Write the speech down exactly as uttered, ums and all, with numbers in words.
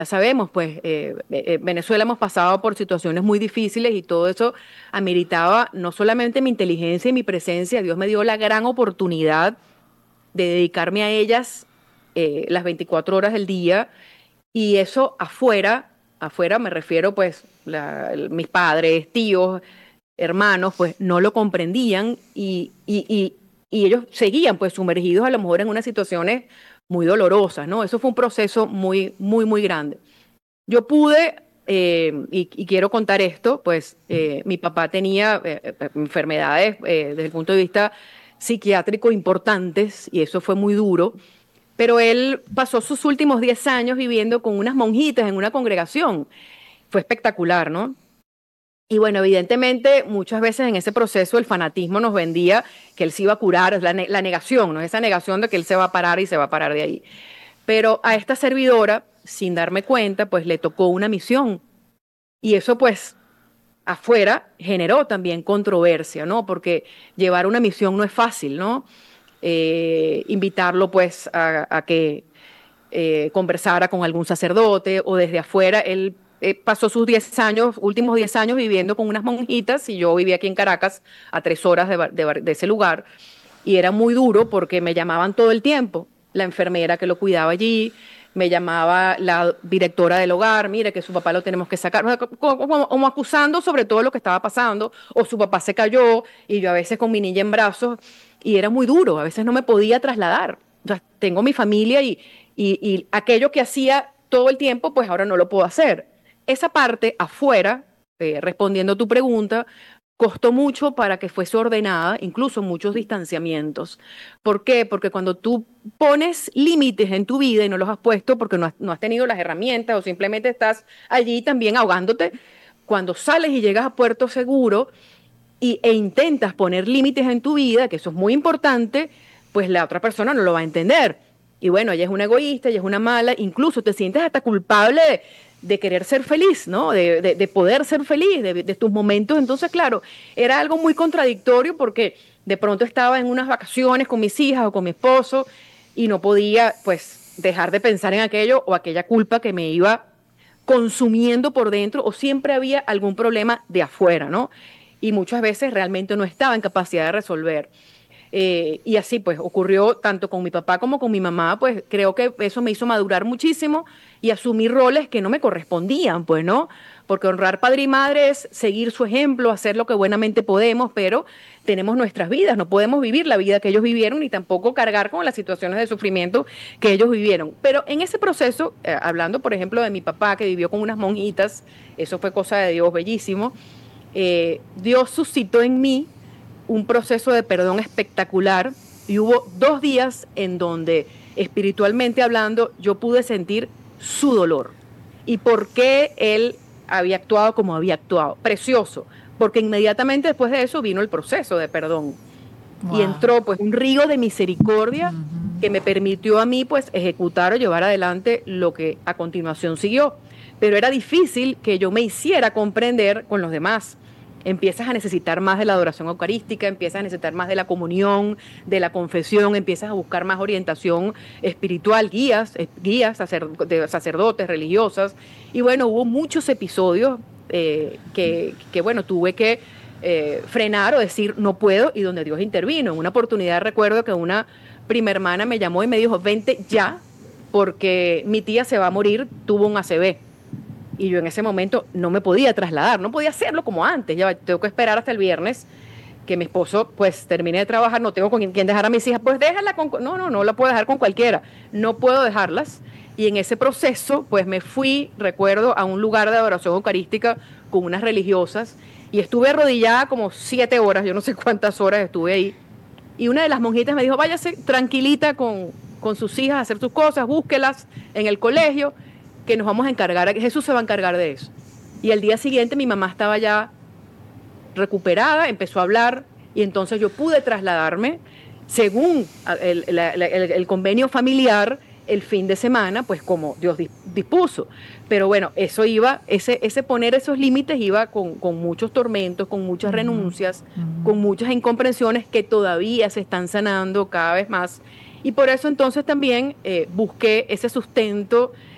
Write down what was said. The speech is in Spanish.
ya sabemos, pues eh, eh, Venezuela hemos pasado por situaciones muy difíciles y todo eso ameritaba no solamente mi inteligencia y mi presencia, Dios me dio la gran oportunidad de dedicarme a ellas eh, las veinticuatro horas del día y eso afuera, afuera me refiero pues la- el- mis padres, tíos, hermanos, pues no lo comprendían y, y, y, y ellos seguían pues sumergidos a lo mejor en unas situaciones muy dolorosas, ¿no? Eso fue un proceso muy, muy, muy grande. Yo pude, eh, y, y quiero contar esto, pues eh, mi papá tenía eh, eh, enfermedades eh, desde el punto de vista psiquiátrico importantes y eso fue muy duro, pero él pasó sus últimos diez años viviendo con unas monjitas en una congregación. Fue espectacular, ¿no? Y bueno, evidentemente muchas veces en ese proceso el fanatismo nos vendía que él se iba a curar, es la, ne- la negación, ¿no? Esa negación de que él se va a parar y se va a parar de ahí. Pero a esta servidora, sin darme cuenta, pues le tocó una misión. Y eso pues afuera generó también controversia, ¿no? Porque llevar una misión no es fácil, ¿no? Eh, invitarlo pues a, a que eh, conversara con algún sacerdote o desde afuera. Él eh, pasó sus diez años, últimos diez años viviendo con unas monjitas y yo vivía aquí en Caracas a tres horas de, de, de ese lugar y era muy duro porque me llamaban todo el tiempo, la enfermera que lo cuidaba allí, me llamaba la directora del hogar, mire que su papá lo tenemos que sacar, o sea, como, como, como acusando sobre todo lo que estaba pasando, o su papá se cayó y yo a veces con mi niña en brazos y era muy duro, a veces no me podía trasladar. O sea, tengo mi familia y, y, y aquello que hacía todo el tiempo, pues ahora no lo puedo hacer. Esa parte afuera, eh, respondiendo a tu pregunta, costó mucho para que fuese ordenada, incluso muchos distanciamientos. ¿Por qué? Porque cuando tú pones límites en tu vida y no los has puesto porque no has, no has tenido las herramientas o simplemente estás allí también ahogándote, cuando sales y llegas a puerto seguro y, e intentas poner límites en tu vida, que eso es muy importante, pues la otra persona no lo va a entender. Y bueno, ella es una egoísta, ella es una mala, incluso te sientes hasta culpable de, de querer ser feliz, ¿no? De, de, de poder ser feliz, de, de, tus momentos. Entonces, claro, era algo muy contradictorio porque de pronto estaba en unas vacaciones con mis hijas o con mi esposo y no podía, pues, dejar de pensar en aquello o aquella culpa que me iba consumiendo por dentro o siempre había algún problema de afuera, ¿no? Y muchas veces realmente no estaba en capacidad de resolver. Eh, y así pues ocurrió tanto con mi papá como con mi mamá, pues creo que eso me hizo madurar muchísimo y asumir roles que no me correspondían, pues, ¿no? Porque honrar padre y madre es seguir su ejemplo, hacer lo que buenamente podemos, pero tenemos nuestras vidas, no podemos vivir la vida que ellos vivieron ni tampoco cargar con las situaciones de sufrimiento que ellos vivieron. Pero en ese proceso, eh, hablando por ejemplo de mi papá que vivió con unas monjitas, eso fue cosa de Dios bellísimo, eh, Dios suscitó en mí un proceso de perdón espectacular y hubo dos días en donde espiritualmente hablando yo pude sentir su dolor y por qué él había actuado como había actuado. Precioso, porque inmediatamente después de eso vino el proceso de perdón y Wow. entró pues un río de misericordia que me permitió a mí pues ejecutar o llevar adelante lo que a continuación siguió. Pero era difícil que yo me hiciera comprender con los demás. Empiezas a necesitar más de la adoración eucarística, empiezas a necesitar más de la comunión, de la confesión, empiezas a buscar más orientación espiritual, guías, eh, guías sacer, de sacerdotes, religiosas. Y bueno, hubo muchos episodios eh, que, que, bueno, tuve que eh, frenar o decir no puedo y donde Dios intervino. En una oportunidad recuerdo que una prima hermana me llamó y me dijo, vente ya, porque mi tía se va a morir, tuvo un A C V. Y yo en ese momento no me podía trasladar, no podía hacerlo como antes, ya tengo que esperar hasta el viernes que mi esposo pues termine de trabajar, no tengo con quién dejar a mis hijas, pues déjala con, no, no, no la puedo dejar con cualquiera, no puedo dejarlas. Y en ese proceso pues me fui, recuerdo, a un lugar de adoración eucarística con unas religiosas y estuve arrodillada como siete horas, yo no sé cuántas horas estuve ahí. Y una de las monjitas me dijo, váyase tranquilita con, con sus hijas a hacer sus cosas, búsquelas en el colegio, que nos vamos a encargar, Jesús se va a encargar de eso. Y el día siguiente mi mamá estaba ya recuperada, empezó a hablar y entonces yo pude trasladarme según el, la, la, el, el convenio familiar el fin de semana, pues como Dios dispuso. Pero bueno, eso iba, ese, ese poner esos límites iba con, con muchos tormentos, con muchas Ujú, renuncias, ujú. con muchas incomprensiones que todavía se están sanando cada vez más. Y por eso entonces también eh, busqué ese sustento